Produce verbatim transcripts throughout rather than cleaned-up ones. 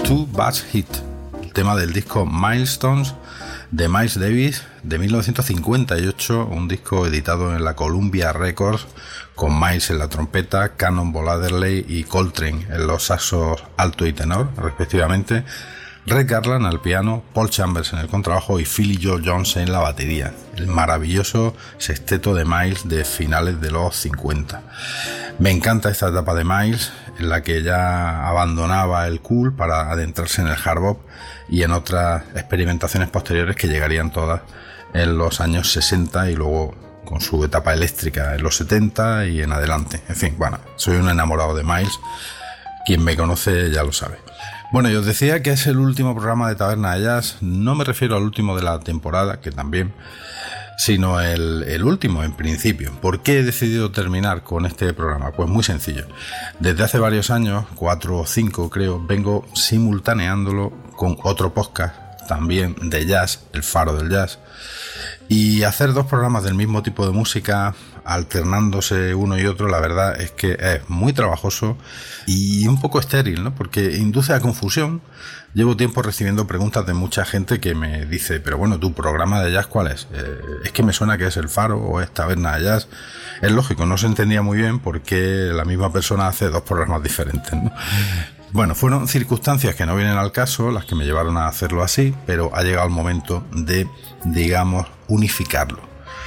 Two Bass Hit, el tema del disco Milestones de Miles Davis de mil novecientos cincuenta y ocho, un disco editado en la Columbia Records con Miles en la trompeta, Cannonball Adderley y Coltrane en los saxos alto y tenor respectivamente, Red Garland al piano, Paul Chambers en el contrabajo y Philly Joe Jones en la batería, el maravilloso sexteto de Miles de finales de los cincuenta. Me encanta esta etapa de Miles, en la que ya abandonaba el cool para adentrarse en el hard bop y en otras experimentaciones posteriores que llegarían todas en los años sesenta y luego con su etapa eléctrica en los setenta y en adelante. En fin, bueno, soy un enamorado de Miles, quien me conoce ya lo sabe. Bueno, yo os decía que es el último programa de Taberna de Jazz, no me refiero al último de la temporada, que también, sino el, el último en principio. ¿Por qué he decidido terminar con este programa? Pues muy sencillo. Desde hace varios años, cuatro o cinco creo, vengo simultaneándolo con otro podcast también de jazz, El Faro del Jazz, y hacer dos programas del mismo tipo de música alternándose uno y otro, la verdad es que es muy trabajoso y un poco estéril, ¿no? Porque induce a confusión. Llevo tiempo recibiendo preguntas de mucha gente que me dice, pero bueno, ¿tu programa de jazz cuál es? Eh, es que me suena que es El Faro o es Taberna de Jazz. Es lógico, no se entendía muy bien por qué la misma persona hace dos programas diferentes, ¿no? Bueno, fueron circunstancias que no vienen al caso las que me llevaron a hacerlo así, pero ha llegado el momento de, digamos, unificarlo.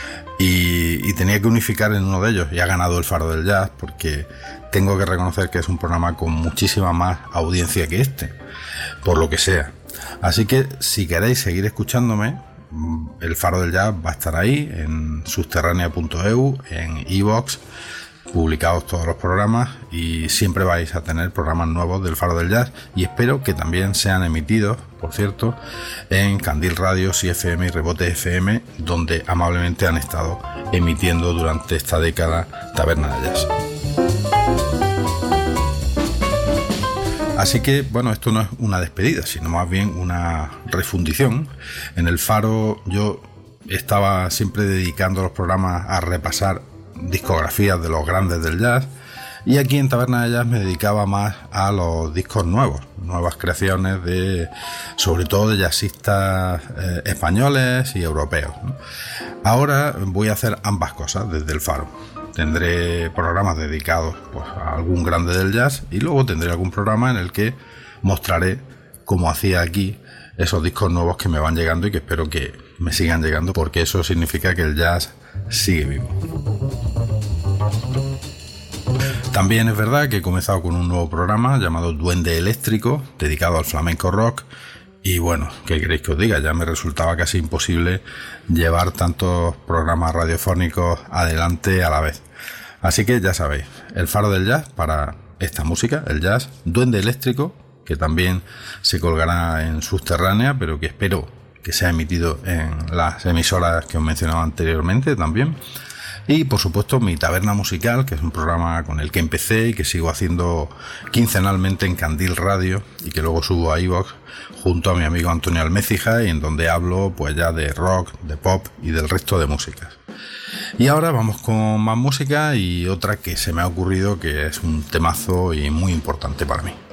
Y, y tenía que unificar en uno de ellos, y ha ganado El Faro del Jazz, porque tengo que reconocer que es un programa con muchísima más audiencia que este, por lo que sea. Así que si queréis seguir escuchándome, El Faro del Jazz va a estar ahí en subterránea punto e u, en iVoox, publicados todos los programas, y siempre vais a tener programas nuevos del Faro del Jazz, y espero que también sean emitidos, por cierto, en Candil Radio, Si F M y Rebote F M, donde amablemente han estado emitiendo durante esta década Taberna de Jazz. Así que, bueno, esto no es una despedida, sino más bien una refundición. En El Faro yo estaba siempre dedicando los programas a repasar discografías de los grandes del jazz, y aquí en Taberna de Jazz me dedicaba más a los discos nuevos, nuevas creaciones de, sobre todo de jazzistas eh, españoles y europeos, ¿no? Ahora voy a hacer ambas cosas desde El Faro. Tendré programas dedicados pues, a algún grande del jazz, y luego tendré algún programa en el que mostraré cómo hacía aquí esos discos nuevos que me van llegando y que espero que me sigan llegando, porque eso significa que el jazz sigue vivo. También es verdad que he comenzado con un nuevo programa llamado Duende Eléctrico, dedicado al flamenco rock, y bueno, ¿qué queréis que os diga? Ya me resultaba casi imposible llevar tantos programas radiofónicos adelante a la vez. Así que ya sabéis, El Faro del Jazz para esta música, el jazz, Duende Eléctrico, que también se colgará en Subterránea, pero que espero que sea emitido en las emisoras que os mencionaba anteriormente también. Y por supuesto mi Taberna Musical, que es un programa con el que empecé y que sigo haciendo quincenalmente en Candil Radio, y que luego subo a iVoox junto a mi amigo Antonio Almécija, y en donde hablo pues ya de rock, de pop y del resto de músicas. Y ahora vamos con más música, y otra que se me ha ocurrido que es un temazo y muy importante para mí.